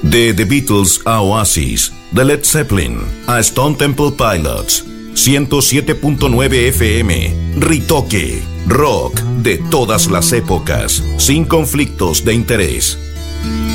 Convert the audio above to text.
De The Beatles a Oasis, de Led Zeppelin a Stone Temple Pilots. 107.9 FM, Ritoque, rock de todas las épocas, sin conflictos de interés.